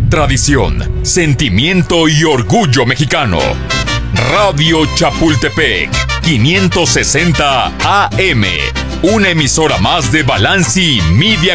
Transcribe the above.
tradición, sentimiento y orgullo mexicano. Radio Chapultepec, 560 AM, una emisora más de Balanci Media